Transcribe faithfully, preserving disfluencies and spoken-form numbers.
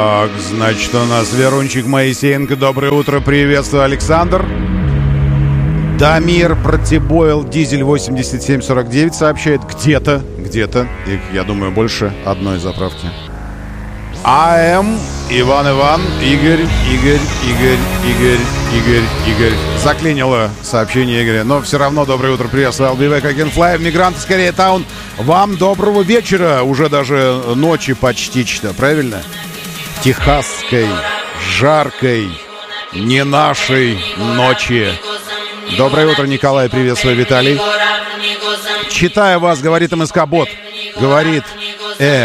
Так, значит, у нас Верунчик Моисеенко. Доброе утро, приветствую, Александр. Дамир Протибойл Дизель восемьдесят семь сорок девять сообщает. Где-то, где-то, их, я думаю, больше одной заправки. АМ, Иван Иван, Игорь, Игорь, Игорь, Игорь, Игорь, Игорь. Заклинило сообщение Игоря. Но все равно доброе утро, приветствую. эл би ви Кагенфлай, Мигранты, скорее, Таун. Вам доброго вечера, уже даже ночи почти, правильно? Техасской, жаркой, не нашей ночи. Доброе утро, Николай, приветствую, Виталий. Читаю вас, говорит МСК-бот. Говорит,